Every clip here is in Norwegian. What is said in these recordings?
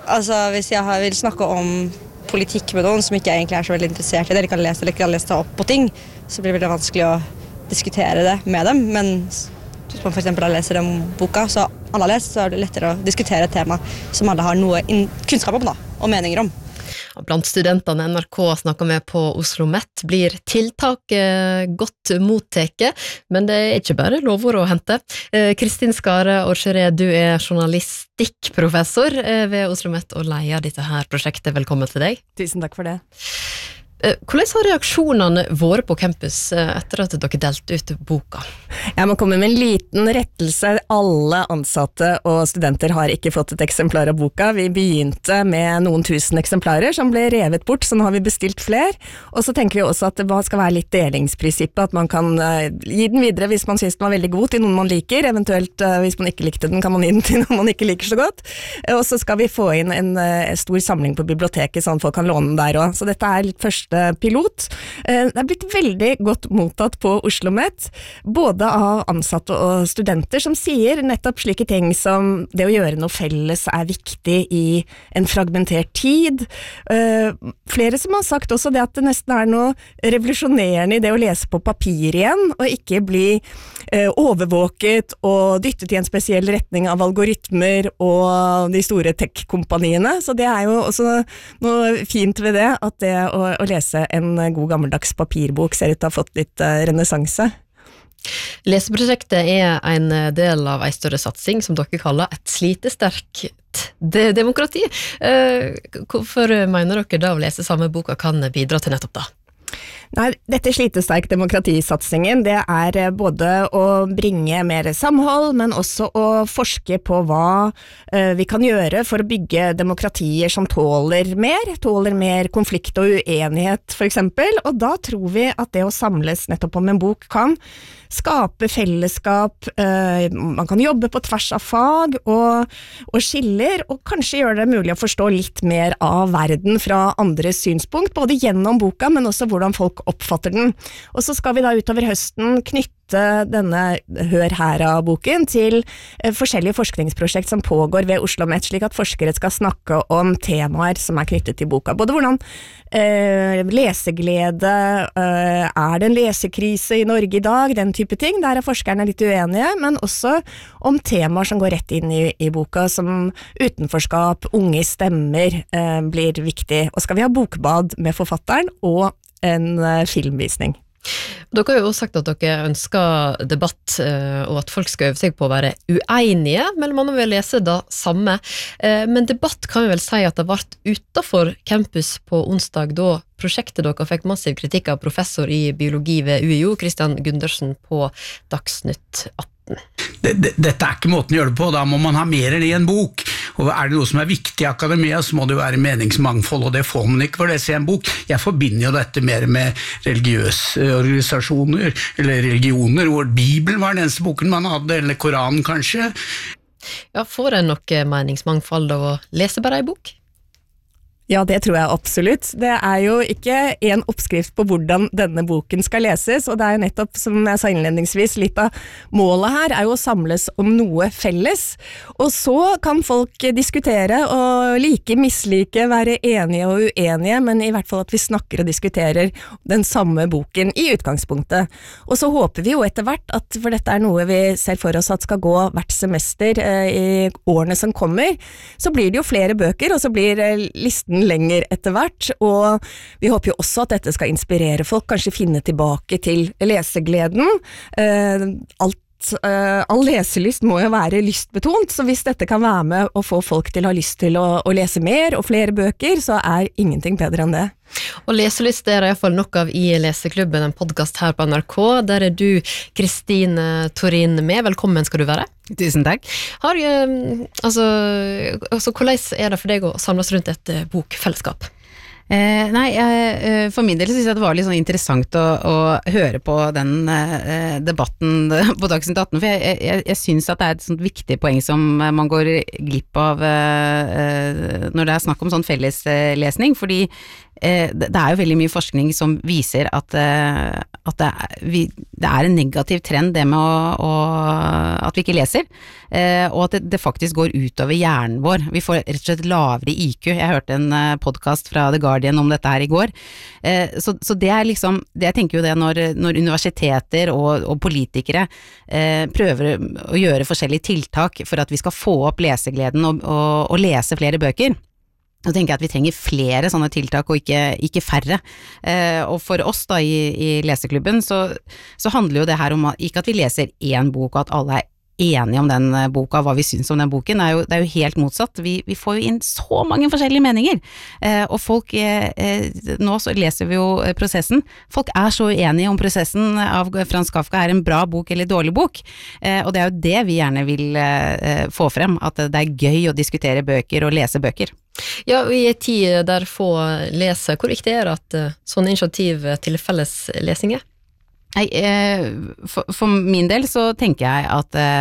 Altså, hvis jeg vil snakke om politikk med noen som ikke egentlig så veldig interessert i det, eller ikke har lest opp på ting, så blir det veldig vanskelig å diskutere det med dem. Men hvis man for eksempel leser den boka, så alle har lest, så det lettere å diskutere et tema som alle har noe kunnskap om da, og meninger om. Blant studentene NRK snakker med på Oslo Met blir tiltaket godt motteke, men det ikke bare lovord å hente. Kristin Skare Orcheré, du journalistikkprofessor ved Oslo Met og leier dette her prosjektet. Velkommen til deg. Tusen takk for det. Hvordan har reaksjonene vært på campus etter at dere delte ut boka? Jeg må komme med en liten rettelse. Alle ansatte og studenter har ikke fått et eksemplar av boka. Vi begynte med noen tusen eksemplarer som ble revet bort, så nå har vi bestilt flere. Og så tenker vi også at det skal være litt delingsprinsippet, at man kan gi den videre hvis man synes den var veldig god til noen man liker, eventuelt hvis man ikke likte den kan man gi den til noen man ikke liker så godt. Og så skal vi få inn en stor samling på biblioteket, sånn at folk kan låne den der også. Så dette litt første pilot. Det blitt veldig godt mottatt på Oslo Met, både av ansatte og studenter som sier nettopp slike ting som det å gjøre noe felles viktig i en fragmentert tid. Flere som har sagt også det at det nesten noe revolusjonerende i det å lese på papir igjen, og ikke bli overvåket og dyttet i en spesiell retning av algoritmer og de store tech-kompaniene. Så det jo også noe fint ved det, at det å lese en god gammeldags papirbok ser ut til å ha fått litt renessanse. Leseprosjektet en del av en større satsing som dere kaller et slitesterkt demokrati. Hvorfor mener dere da å lese samme boka kan bidra til nettopp da? Nei, dette slitesterk demokratisatsingen, det både å bringe mer samhold, men også å forske på hva vi kan gjøre for å bygge demokratier som tåler mer konflikt og uenighet for eksempel, og da tror vi at det å samles nettopp om en bok kan skape fellesskap, man kan jobbe på tvers av fag og skiller, og kanskje gjøre det mulig å forstå litt mer av verden fra andres synspunkt, både gjennom boka, men også hvordan folk oppfatter den. Og så skal vi da utover høsten knytte denne Hør her-boken til forskjellige forskningsprosjekt som pågår ved Oslo Met, slik at forskere skal snakke om temaer som knyttet til boka. Både hvordan leseglede, det en lesekrise i Norge i dag, den type ting, der forskerne litt uenige, men også om temaer som går rett inn i boka, som utenforskap, unge stemmer blir viktig. Og skal vi ha bokbad med forfatteren og en filmvisning. Dere har jo også sagt at dere ønsker debatt, og at folk skal øve seg på å være uenige, men man vil lese det samme. Men debatt kan vi vel si at det ble utenfor campus på onsdag, da prosjektet dere fikk massiv kritikk av professor i biologi ved UiO, Christian Gundersen, på Dagsnytt 18. Dette ikke måten å gjøre det på, da må man ha mer enn i en bok. Og det noe som viktig i akademia, så må det være meningsmangfold, og det får man ikke for å lese i en bok. Jeg forbinder jo dette mer med religiøse organisasjoner, eller religioner, hvor Bibelen var den eneste boken man hadde, eller Koranen kanskje. Ja, får en nok meningsmangfold av å lese bare en bok? Ja, det tror jeg absolutt. Det jo ikke en oppskrift på hvordan denne boken skal leses, og det jo nettopp, som jeg sa innledningsvis, litt av målet her jo å samles om noe felles. Og så kan folk diskutere og mislike, være enige og uenige, men i hvert fall at vi snakker og diskuterer den samme boken i utgangspunktet. Og så håper vi jo etter hvert at, for dette noe vi ser for oss at skal gå hvert semester i årene som kommer, så blir det jo flere bøker, og så blir listen lenger etter hvert, og vi håper jo også at dette skal inspirere folk, kanskje finne tilbake til lesegleden. All leselyst må jo være lystbetont, så hvis dette kan være med å få folk til å ha lyst til å lese mer og flere bøker, så ingenting bedre enn det. Og leselyst det i hvert fall nok av i Leseklubben, en podcast her på NRK. Der du, Kristine Torin, med. Velkommen skal du være. Tusen takk. Hvordan det for deg å samles rundt et bokfellesskap? For min del synes jeg det var litt sånn interessant å høre på den debatten på Dagsnytt 18, for jeg synes at det et sånt viktig poeng som man går glipp av når det snakk om sånn felleslesning, fordi det jo veldig mye forskning som viser at det en negativ trend det med at vi ikke leser, og at det faktisk går utover hjernen vår. Vi får rett og slett lavere IQ. Jeg hørte en podcast fra The Guardian om dette her i går. Så det liksom, jeg tenker jo det når universiteter og politikere prøver å gjøre forskjellige tiltak for at vi skal få opp lesegleden og lese flere bøker. Så tenker jeg at vi trenger flere sånne tiltak og ikke færre. Og for oss da i leseklubben så handler jo det her om ikke at vi leser én bok og at alle enige om den boka, hva vi synes om den boken, det jo helt motsatt. Vi får jo inn så mange forskjellige meninger, og folk, nå så leser vi jo prosessen, folk så uenige om prosessen av Frans Kafka en bra bok eller dårlig bok, og det jo det vi gjerne vil få frem, at det gøy å diskutere bøker og lese bøker. Ja, og i en tid der få leser, hvor viktig det at sånne initiativ til felles lesing Nei, for min del så tenker jeg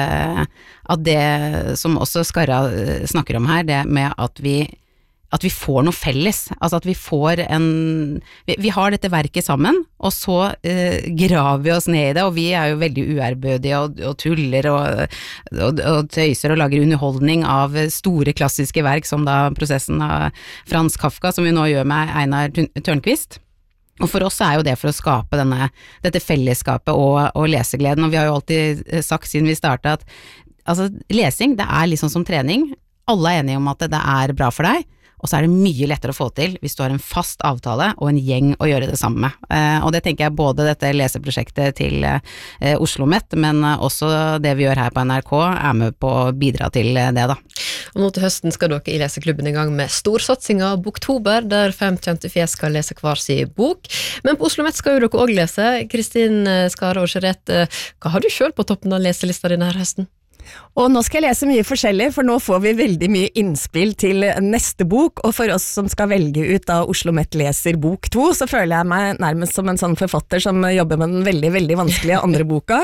at det som også Skarra snakker om her, det med at vi får noe felles, altså at vi får vi har dette verket sammen, og så graver vi oss ned i det, og vi jo veldig uærbødige og tuller og tøyser og lager underholdning av store klassiske verk, som da prosessen av Frans Kafka, som vi nå gjør med Einar Tørnquist. Og for oss jo det for å skape dette fellesskapet og lesegleden, og vi har jo alltid sagt siden vi startet at altså, lesing, det liksom som trening, alle enige om at det bra for deg, og så det mye lettere å få til hvis du har en fast avtale og en gjeng å gjøre det sammen med. Og det tenker jeg både dette leseprosjektet til OsloMet, men også det vi gjør her på NRK med på å bidra til det da. Og nå til høsten skal dere i Leseklubben i gang med storsatsinga Boktober, der 5 kjente fjes skal lese hver sin bok. Men på OsloMet skal jo dere også lese. Kristin Skare og Charette, hva har du selv på toppen av leselista denne her høsten? Og nå skal jeg lese mye forskjellig, for nå får vi veldig mye innspill til neste bok, og for oss som skal velge ut av OsloMet leser bok 2, så føler jeg meg nærmest som en sånn forfatter som jobber med den veldig, veldig vanskelige andre boka.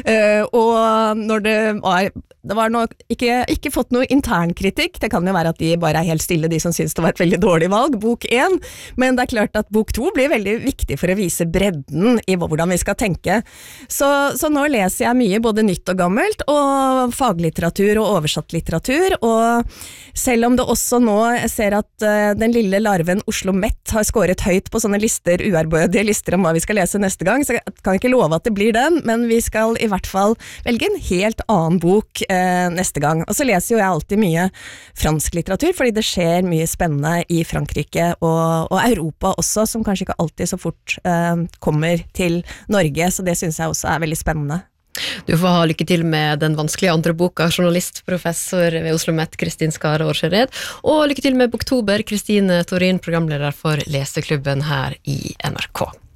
Og når det var nok ikke fått noe internkritikk, det kan jo være at de bare helt stille, de som synes det var et veldig dårlig valg, bok 1, men det klart at bok 2 blir veldig viktig for å vise bredden i hvordan vi skal tenke. Så nå leser jeg mye, både nytt og gammelt, og faglitteratur og oversatt litteratur, og selv om det også nå jeg ser at den lille larven OsloMet har skåret høyt på sånne lister, uærbødige lister om hva vi skal lese neste gang, så jeg kan ikke love at det blir den, men vi skal i hvert fall velge en helt annen bok neste gang. Og så leser jo jeg alltid mye fransk litteratur, fordi det skjer mye spennende i Frankrike og Europa også, som kanskje ikke alltid så fort kommer til Norge, så det synes jeg også veldig spennende. Du får ha lykke til med den vanskelige andre boka, journalist, professor ved OsloMet, Kristin Skare Årsered, og lykke til med Boktober, Kristine Torin, programleder for Leseklubben her i NRK.